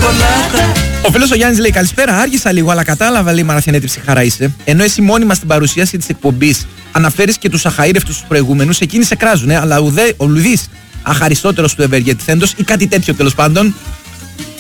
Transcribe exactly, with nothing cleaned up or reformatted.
Ο φίλος ο Γιάννης λέει: καλησπέρα, άργησα λίγο, αλλά κατάλαβα, λέει, Μαραθιανέτη ψυχάρα είσαι. Ενώ εσύ μόνιμα στην παρουσίαση της εκπομπής αναφέρεις και τους αχαήρευτους τους προηγούμενους, εκείνοι σε κράζουνε, αλλά ουδέ, ο Λουδής αχαριστότερος του ευεργετηθέντος ή κάτι τέτοιο τέλος πάντων.